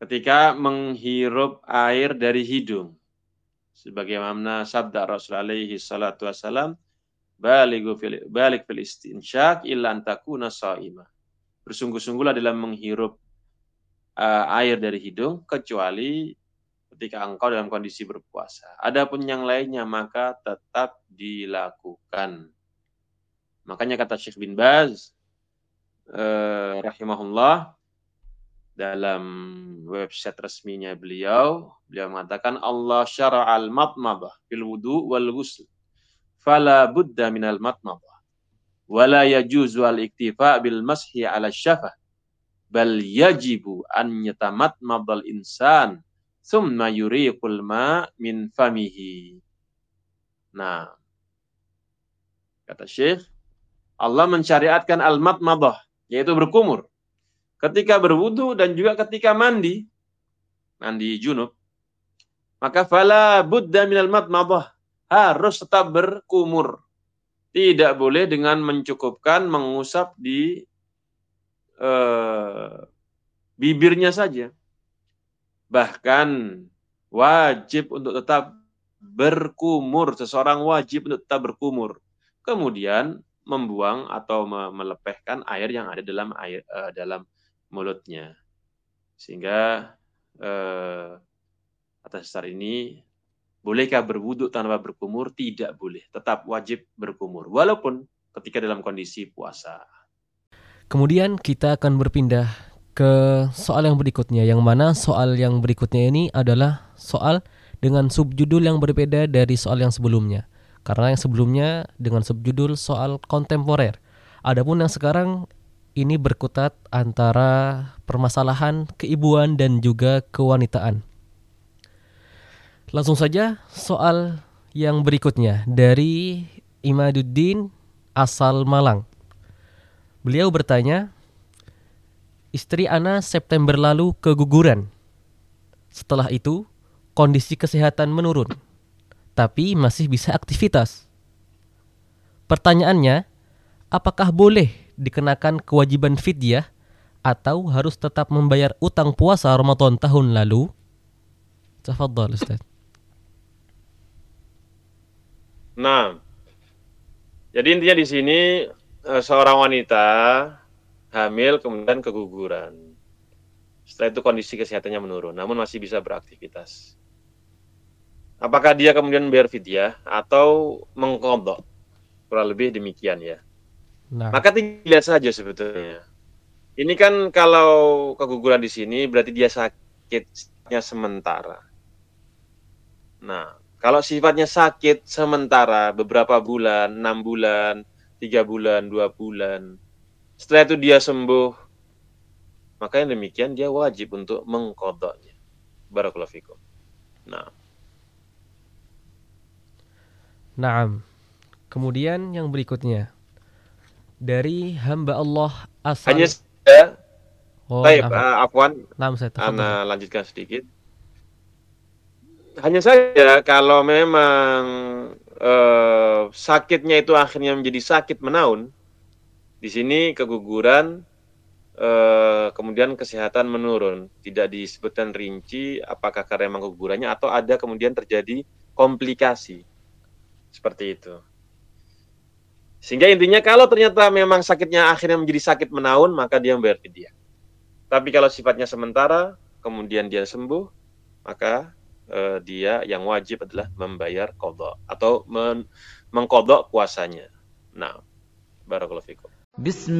ketika menghirup air dari hidung. Sebagaimana sabda Rasul alaihi salatu wassalam, balik fil istinsyak illa an takuna sha'imah. Bersungguh-sungguhlah dalam menghirup air dari hidung kecuali ketika engkau dalam kondisi berpuasa. Adapun yang lainnya maka tetap dilakukan. Makanya kata Syekh bin Baz rahimahullah dalam website resminya beliau mengatakan Allah syara'al matmadah fil wudu wal ghusl fala budda minal matmadah wala yajuzu al iktifa bil mashi ala syafah bal yajibu an yatamatmadal insan thumma yuriqul ma min famihi. Nah, kata Syekh, Allah mensyariatkan al-matmadah, yaitu berkumur ketika berwudu dan juga ketika mandi junub. Maka fala budda minal matmadah, harus tetap berkumur. Tidak boleh dengan mencukupkan mengusap di bibirnya saja. Bahkan wajib untuk tetap berkumur. Seseorang wajib untuk tetap berkumur. Kemudian membuang atau melepehkan air yang ada dalam mulutnya. Sehingga atas dasar ini, bolehkah berwudu tanpa berkumur? Tidak boleh. Tetap wajib berkumur. Walaupun ketika dalam kondisi puasa. Kemudian kita akan berpindah ke soal yang berikutnya, yang mana soal yang berikutnya ini adalah soal dengan subjudul yang berbeda dari soal yang sebelumnya. Karena yang sebelumnya dengan subjudul soal kontemporer. Adapun yang sekarang ini berkutat antara permasalahan keibuan dan juga kewanitaan. Langsung saja soal yang berikutnya dari Imaduddin asal Malang. Beliau bertanya, istri Ana September lalu keguguran. Setelah itu, kondisi kesehatan menurun, tapi masih bisa aktivitas. Pertanyaannya, apakah boleh dikenakan kewajiban fidyah atau harus tetap membayar utang puasa Ramadan tahun lalu? Tafadhal Ustaz. Nah, jadi intinya di sini seorang wanita hamil kemudian keguguran. Setelah itu kondisi kesehatannya menurun, namun masih bisa beraktivitas. Apakah dia kemudian membayar fidyah atau mengqadha? Kurang lebih demikian ya. Nah, Maka dilihat saja sebetulnya. Ini kan kalau keguguran di sini berarti dia sakitnya sementara. Nah, kalau sifatnya sakit sementara beberapa bulan, 6 bulan, 3 bulan, 2 bulan. Setelah itu dia sembuh, maka yang demikian dia wajib untuk mengqadhanya. Barakallahu fikum. Naam. Kemudian yang berikutnya dari hamba Allah asal. Hanya saja, baik, naam. afwan, Naam, saya Ana lanjutkan sedikit. Hanya saja kalau memang sakitnya itu akhirnya menjadi sakit menaun, di sini keguguran, kemudian kesehatan menurun. Tidak disebutkan rinci apakah karena memang kegugurannya atau ada kemudian terjadi komplikasi. Seperti itu. Sehingga intinya kalau ternyata memang sakitnya akhirnya menjadi sakit menaun, maka dia membayar fidyah. Tapi kalau sifatnya sementara, kemudian dia sembuh, maka dia yang wajib adalah membayar qadha atau mengqadha puasanya. Nah, barakallahu fikum.